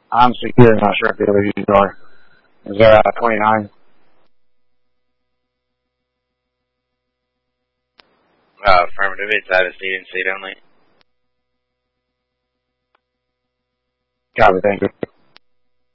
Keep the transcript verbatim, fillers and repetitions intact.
I'm secure, not sure if the other users are. Is there uh, twenty-nine? Uh, affirmative, it's out of seat and seat only. Copy, thank you.